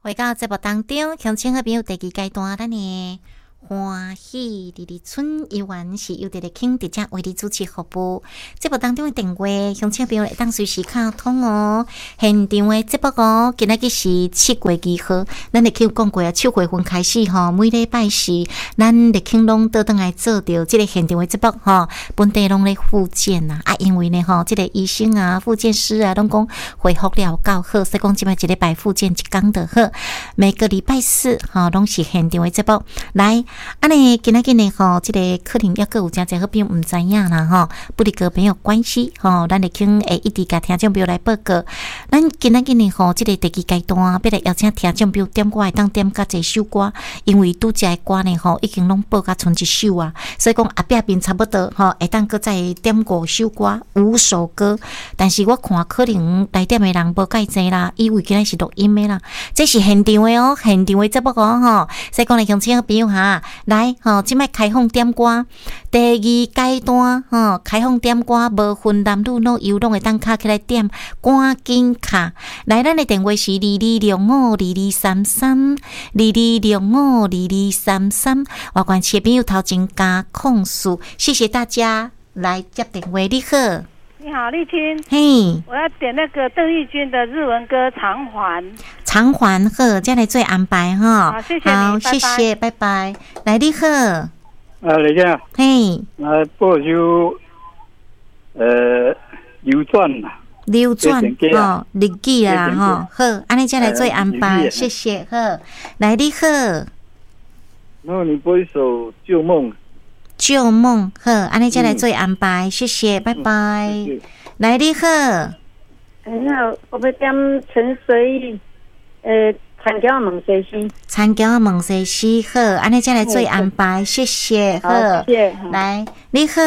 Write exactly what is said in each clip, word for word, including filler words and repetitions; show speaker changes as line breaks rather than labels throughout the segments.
回到节目当中，乡亲好朋友第二阶段，咱呢欢喜丽丽村游园是由伫咧庆直接为你主持服务。节目当中的电话，乡亲朋友会当随时敲通哦。现场的节目哦，今仔日是七月二号，咱咧庆讲过啊，七月份开始吼，每礼拜四，咱咧庆拢倒转来做着即个现场的节目吼，本地拢咧复健呐，啊，因为呢吼，即、这个医生啊、复健师啊，拢讲恢复了够好，所以讲即摆一礼拜复健一工就好。每个礼拜四吼，拢是现场的节目来。安尼今仔日呢吼，即、这个可能抑阁有诚侪好朋友毋知影啦吼，不离个朋友关系吼，咱会请会一直甲听众朋友来报告。咱今仔日呢吼，即、这个第二阶段要来邀请听众朋友点歌，会当点甲一首歌，因为拄则的歌呢吼，已经拢报甲剩一首啊，所以讲后壁边差不多吼，会当阁再点五首歌，五首歌。但是我看可能来点的人无介济啦，因为今仔是录音的啦，这是现场的哦，现场的节目哦吼，所以讲呢，乡亲朋友哈。来吼，即摆开放点歌，第二阶段吼，开放点歌，无分男女老幼拢会当卡起来点，赶紧卡。来，咱的电话是二二六五二二三三，二二六五二二三三。我关切朋友头前加控诉，谢谢大家来接电话。你好，
你好，丽青。
嘿，
我要点那个邓丽君的日文歌《偿还》。
偿还好，再来做安排哈。
好，谢谢你，
好，
拜拜
谢谢，拜拜。来，你好。
啊，李姐，
嘿，
啊，播首呃流转啦，
流转吼，日记啦吼，好，安尼再来做安排，谢谢，好，来你好，
然后你播一首旧梦，
旧梦，好，安尼再来做安排，谢谢，拜拜，来你好，
你好，我要点陈随意，呃。参加问西西，
参加问西西好，安尼再来做安排，谢谢，好，
谢谢。
来，你好，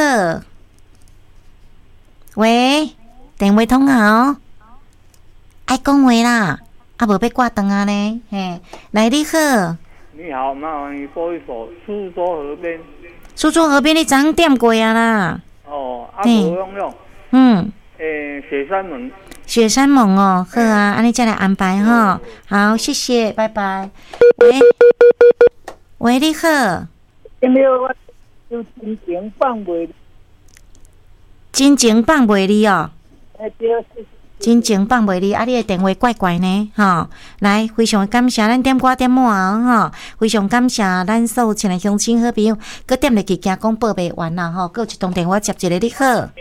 喂，电话通好，爱讲话啦，啊无要挂断啊呢，嘿，来你好，
你好，麻烦你播一首《苏州河边》。
苏州河边你昨点过啊啦？
哦，啊无用用，
嗯，
诶，雪山门。
雪山梦哦，好啊，安尼再来安排哈。好，谢谢，拜拜。喂，喂，你好。
有没有我有真情放袂？
真情放袂离哦。
哎对，
真情放袂离，啊，你的电话怪怪呢，吼。来，非常感谢咱点歌点满吼，非常感谢咱所有亲爱乡亲好朋友，佮点入去惊讲报袂完啦吼，佮有一通电话接一个你好。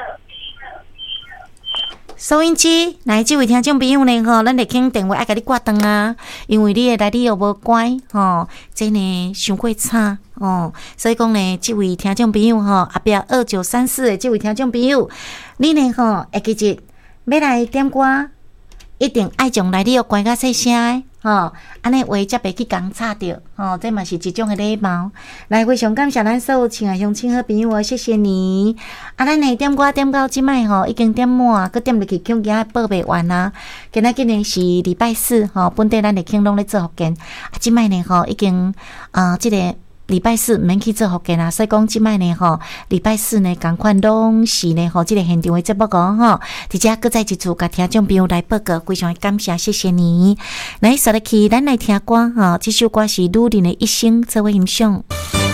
收音机，来，这位听众朋友呢，吼，咱来听电话爱甲你挂断啊，因为你的来你又无乖，吼，真呢伤过差哦，所以讲呢，这位听众朋友吼，后壁二九三四的这位听众朋友，你呢吼，会记住要来点歌，一定爱将来你又关较细声的。吼，安尼话才袂去讲吵着，吼，这嘛是一种的礼貌。来，非常感谢咱所有亲爱乡亲好朋友哦，谢谢你。啊，咱呢点歌点到即摆吼，已经点满，佮点入去恐惊报袂完啊。今仔日呢是礼拜四，吼，本地咱的庆拢咧做福建，啊，即摆呢吼已经啊，即、这个。礼拜四免去做福建啦，所以讲即摆呢吼，礼拜四呢共款拢是呢吼，即、这个现场的节目讲吼，直接搁再一次甲听众朋友来报告，非常感谢，谢谢你。来，说入去，咱来听歌吼，这首歌是女人的一生，做为欣赏。